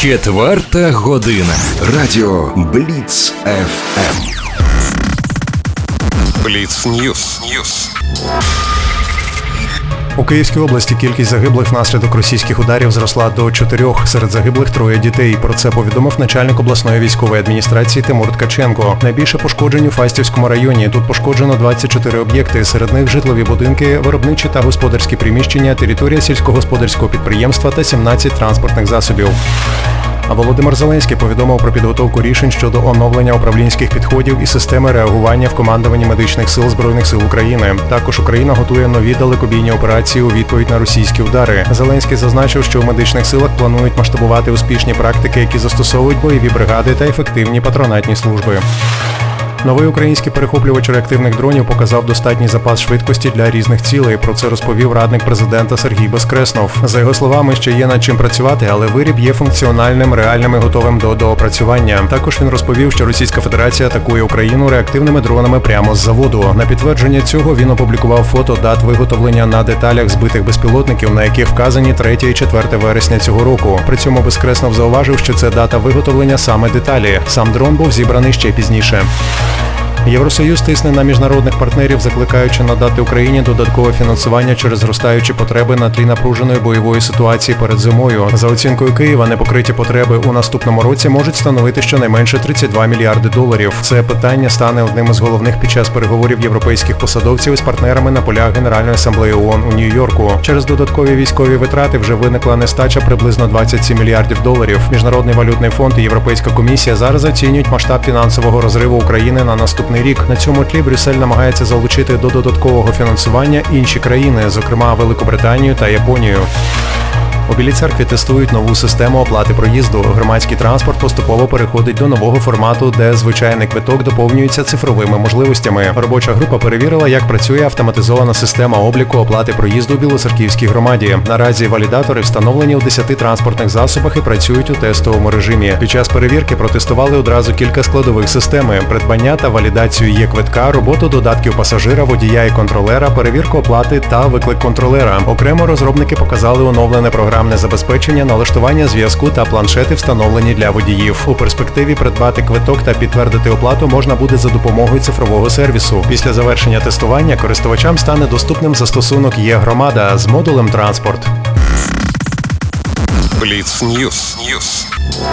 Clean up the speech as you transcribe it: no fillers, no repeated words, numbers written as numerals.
4 година. Радіо Бліц ФМ. Бліц Ньюс. У Київській області кількість загиблих внаслідок російських ударів зросла до 4. Серед загиблих 3 дітей. Про це повідомив начальник обласної військової адміністрації Тимур Ткаченко. Найбільше пошкоджень у Фастівському районі. Тут пошкоджено 24 об'єкти. Серед них житлові будинки, виробничі та господарські приміщення, територія сільськогосподарського підприємства та 17 транспортних засобів. А Володимир Зеленський повідомив про підготовку рішень щодо оновлення управлінських підходів і системи реагування в командуванні медичних сил Збройних сил України. Також Україна готує нові далекобійні операції у відповідь на російські удари. Зеленський зазначив, що у медичних силах планують масштабувати успішні практики, які застосовують бойові бригади та ефективні патронатні служби. Новий український перехоплювач реактивних дронів показав достатній запас швидкості для різних цілей. Про це розповів радник президента Сергій Безкреснов. За його словами, ще є над чим працювати, але виріб є функціональним, реальним і готовим до доопрацювання. Також він розповів, що Російська Федерація атакує Україну реактивними дронами прямо з заводу. На підтвердження цього він опублікував фото дат виготовлення на деталях збитих безпілотників, на яких вказані 3 і 4 вересня цього року. При цьому Безкреснов зауважив, що це дата виготовлення саме деталі. Сам дрон був зібраний ще пізніше. Євросоюз тисне на міжнародних партнерів, закликаючи надати Україні додаткове фінансування через зростаючі потреби на тлі напруженої бойової ситуації перед зимою. За оцінкою Києва, непокриті потреби у наступному році можуть становити щонайменше 32 мільярди доларів. Це питання стане одним із головних під час переговорів європейських посадовців із партнерами на полях Генеральної асамблеї ООН у Нью-Йорку. Через додаткові військові витрати вже виникла нестача приблизно 27 мільярдів доларів. Міжнародний валютний фонд і Європейська комісія зараз оцінюють масштаб фінансового розриву України на наступний рік. На цьому тлі Брюссель намагається залучити до додаткового фінансування інші країни, зокрема Великобританію та Японію. У Білій Церкві тестують нову систему оплати проїзду. Громадський транспорт поступово переходить до нового формату, де звичайний квиток доповнюється цифровими можливостями. Робоча група перевірила, як працює автоматизована система обліку оплати проїзду у Білоцерківській громаді. Наразі валідатори встановлені у 10 транспортних засобах і працюють у тестовому режимі. Під час перевірки протестували одразу кілька складових системи – придбання та валідацію є-квитка, роботу додатків пасажира, водія і контролера, перевірку оплати та виклик контролера. Окремо розробники показали оновлене програмне забезпечення, налаштування зв'язку та планшети, встановлені для водіїв. У перспективі придбати квиток та підтвердити оплату можна буде за допомогою цифрового сервісу. Після завершення тестування користувачам стане доступним застосунок «Є-громада» з модулем «Транспорт». Бліц Ньюс.